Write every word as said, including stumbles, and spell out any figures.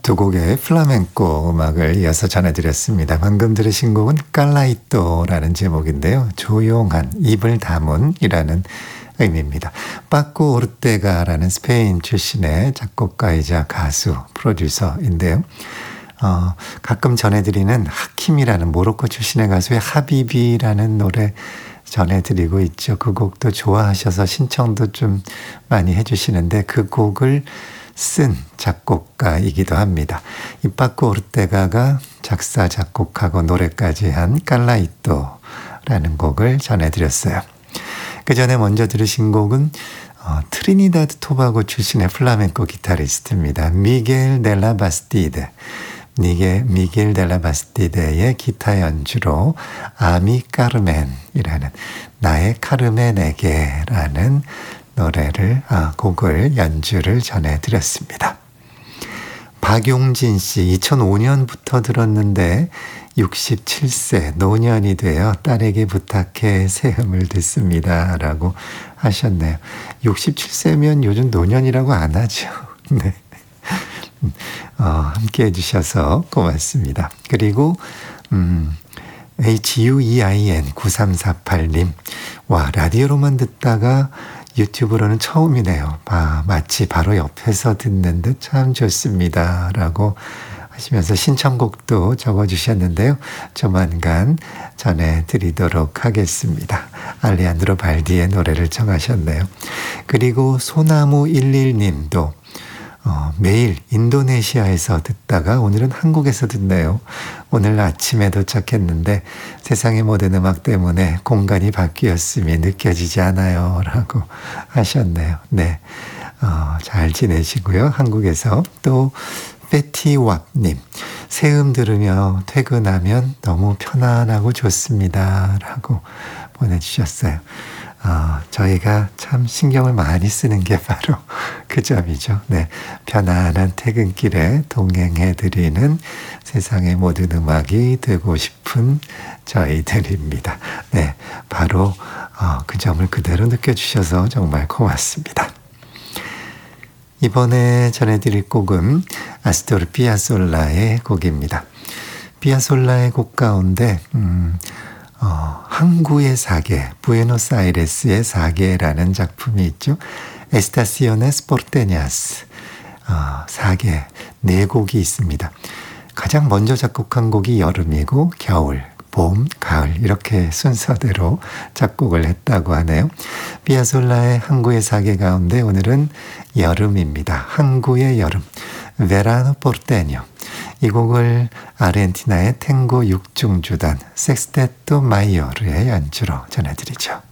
두 곡의 플라멩코 음악을 이어서 전해드렸습니다. 방금 들으신 곡은 깔라이또라는 제목인데요. 조용한, 입을 다문이라는 의미입니다. 빠꾸 오르테가라는 스페인 출신의 작곡가이자 가수, 프로듀서인데요. 어, 가끔 전해드리는 하킴이라는 모로코 출신의 가수의 하비비라는 노래 전해드리고 있죠. 그 곡도 좋아하셔서 신청도 좀 많이 해주시는데 그 곡을 쓴 작곡가이기도 합니다. 이 빠꾸 오르테가가 작사, 작곡하고 노래까지 한 깔라이또라는 곡을 전해드렸어요. 그 전에 먼저 들으신 곡은 어, 트리니다드 토바고 출신의 플라멩코 기타리스트입니다. 미겔 델라 바스티데. 미게, 미겔 델라 바스티데의 기타 연주로 아미 카르멘이라는 나의 카르멘에게라는 노래를, 아, 곡을 연주를 전해드렸습니다. 박용진 씨, 이천오 년부터 들었는데 육십칠 세 노년이 되어 딸에게 부탁해 새 음을 듣습니다. 라고 하셨네요. 육십칠 세면 요즘 노년이라고 안 하죠. 네. 어, 함께 해주셔서 고맙습니다. 그리고, 음, 에이치유이아이엔 구삼사팔 님. 와, 라디오로만 듣다가 유튜브로는 처음이네요. 아, 마치 바로 옆에서 듣는 듯 참 좋습니다. 라고 하시면서 신청곡도 적어주셨는데요. 조만간 전해드리도록 하겠습니다. 알레한드로 발디의 노래를 청하셨네요. 그리고 소나무 일일 님도 어, 매일 인도네시아에서 듣다가 오늘은 한국에서 듣네요. 오늘 아침에 도착했는데 세상의 모든 음악 때문에 공간이 바뀌었음이 느껴지지 않아요. 라고 하셨네요. 네, 어, 잘 지내시고요. 한국에서. 또 페티왑님, 새음 들으며 퇴근하면 너무 편안하고 좋습니다. 라고 보내주셨어요. 어, 저희가 참 신경을 많이 쓰는 게 바로 그 점이죠. 네, 편안한 퇴근길에 동행해드리는 세상의 모든 음악이 되고 싶은 저희들입니다. 네, 바로 어, 그 점을 그대로 느껴주셔서 정말 고맙습니다. 이번에 전해드릴 곡은 아스토르 피아솔라의 곡입니다. 피아솔라의 곡 가운데 음, 어, 항구의 사계, 부에노스아이레스의 사계라는 작품이 있죠. 에스타시오네스 포르테냐스, 어, 사계, 네 곡이 있습니다. 가장 먼저 작곡한 곡이 여름이고 겨울, 봄, 가을 이렇게 순서대로 작곡을 했다고 하네요. 피아솔라의 항구의 사계 가운데 오늘은 여름입니다. 항구의 여름, 베라노 포르테뇨. 이 곡을 아르헨티나의 탱고 육중주단 섹스테토 마이오르의 연주로 전해드리죠.